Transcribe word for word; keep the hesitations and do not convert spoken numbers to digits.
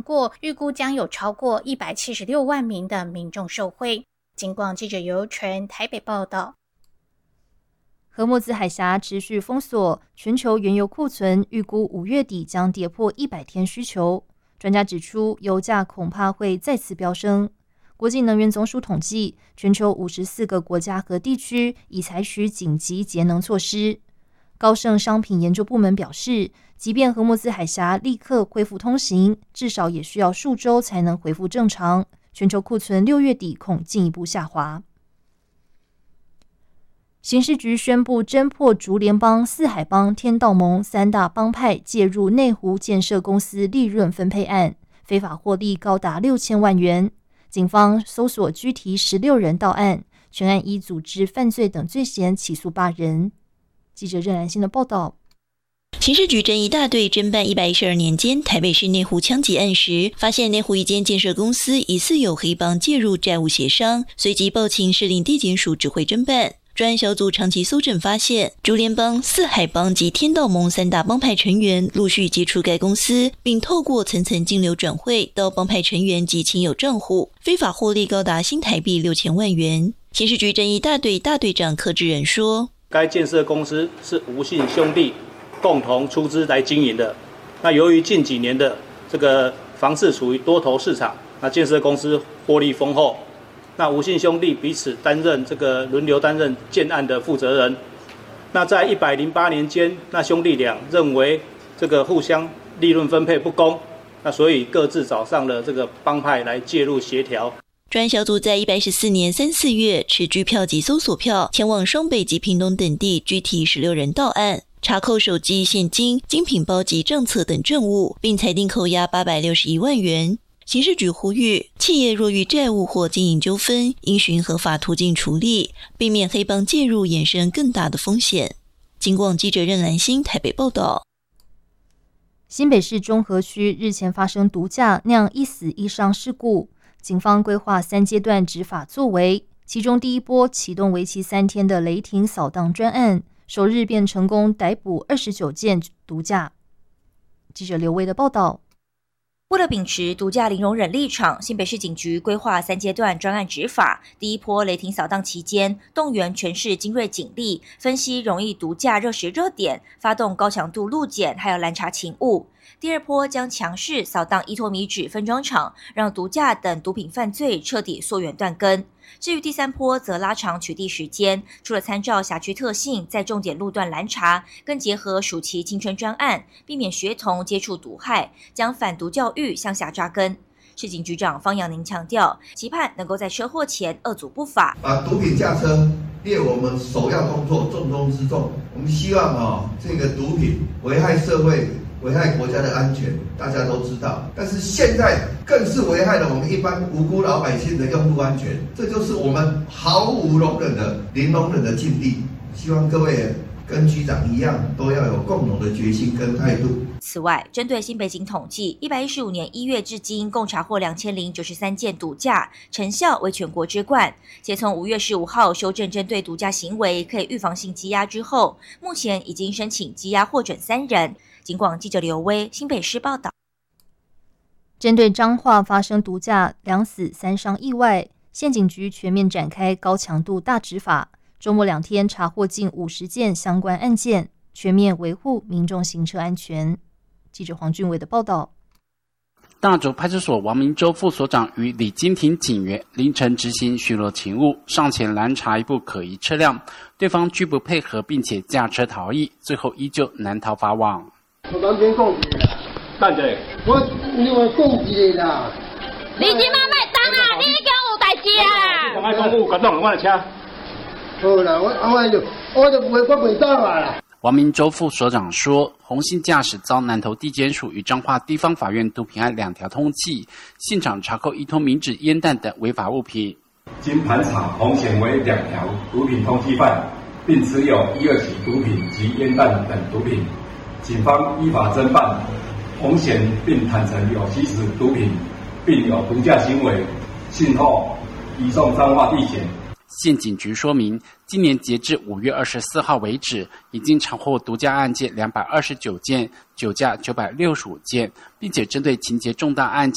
过，预估将有超过一百七十六万名的民众受惠。警广记者尤纯台北报道。 荷末兹海峡持续封锁，全球原油库存预估五月底将跌破一百天需求。专家指出，油价恐怕会再次飙升。国际能源总署统计，全球五十四个国家和地区已采取紧急节能措施。高盛商品研究部门表示，即便荷末兹海峡立刻恢复通行，至少也需要数周才能恢复正常。全球库存六月底恐进一步下滑。刑事局宣布侦破竹联帮、四海帮、天道盟三大帮派介入内湖建设公司利润分配案，非法获利高达六千万元。警方搜索拘提十六人到案，全案依组织犯罪等罪嫌起诉八人。记者任兰心的报道。 刑事局侦一大队侦办一百一十二年间台北市内湖枪击案时，发现内湖一间建设公司疑似有黑帮介入债务协商，随即报请士林地检署指挥侦办。专案小组长期搜证发现，竹联帮、四海帮及天道盟三大帮派成员陆续接触该公司，并透过层层金流转汇到帮派成员及亲友账户，非法获利高达新台币六千万元。刑事局侦一大队大队长柯志仁说， 该建设公司是吴姓兄弟共同出资来经营的。那由于近几年的这个房市处于多头市场，那建设公司获利丰厚。那吴姓兄弟彼此担任这个轮流担任建案的负责人。那在一百零八年间，那兄弟俩认为这个互相利润分配不公，那所以各自找上了这个帮派来介入协调。 专案小组在一百一十四年三四月持拘票及搜索票前往双北及屏东等地拘提十六人到案，查扣手机、现金、精品包及账册等证物，并裁定扣押八百六十一万元。刑事局呼吁，企业若遇债务或经营纠纷，应循合法途径处理，避免黑帮介入衍生更大的风险。警广记者任兰心台北报道。 新北市中和区日前发生毒驾酿一死一伤事故，警方规划三阶段执法作为，其中第一波启动为期三天的雷霆扫荡专案，首日便成功逮捕二十九件毒驾。记者刘威的报道。 为了秉持毒驾零容忍立场，新北市警局规划三阶段专案执法。第一波雷霆扫荡期间，动员全市精锐警力，分析容易毒驾热食热点，发动高强度路检，还有拦查勤务。第二波将强势扫荡依托米脂分装厂，让毒驾等毒品犯罪彻底溯源断根。至于第三波，则拉长取缔时间，除了参照辖区特性，在重点路段拦查，更结合暑期青春专案，避免学童接触毒害，将反毒教育向下扎根。市警局长方阳宁强调，期盼能够在车祸前遏阻不法， 把毒品驾车列我们首要工作重中之重。我们希望哦，这个毒品危害社会、危害国家的安全，大家都知道，但是现在更是危害了我们一般无辜老百姓的用户安全，这就是我们毫无容忍的零容忍的境地。希望各位跟局长一样，都要有共同的决心跟态度。 此外，针对新北警统计，一百一十五年一月至今共查获两千零九十三件毒驾，成效为全国之冠。且从五月十五号修正针对毒驾行为可以预防性羁押之后，目前已经申请羁押获准三人。警广记者刘威新北市报道。 针对彰化发生毒驾两死三伤意外，县警局全面展开高强度大执法，周末两天查获近五十件相关案件，全面维护民众行车安全。记者黄俊伟的报道。 大竹派出所王明洲副所长与李金庭警员凌晨执行巡逻勤务，上前拦查一部可疑车辆，对方拒不配合，并且驾车逃逸，最后依旧难逃法网。 我当兵讲一个啦，等者，我因为讲一个啦。 你即马卖当啊！你叫有代志啊！ 你讲爱讲有，赶动我的车。 好啦，我我就我就不会我袂走啊啦。 王明洲副所长说，红姓驾驶遭南投地检署与彰化地方法院毒品案两条通缉，现场查扣一通明纸、烟弹等违法物品。 经盘查，红显为两条毒品通缉犯，并持有一二起毒品及烟弹等毒品。警方依法侦办红显，并坦承有吸食毒品，并有毒驾行为，信后移送彰化地检。 县警局说明，今年截至五月二十四号为止，已经查获毒驾案件两百二十九件，酒驾九百六十五件，并且针对情节重大案件